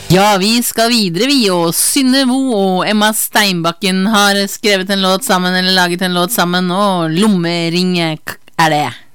Ja, vi skal videre vi, og Synne Vo og Emma Steinbakken har skrevet en låt sammen, eller laget en låt sammen, og Lommeringe er det.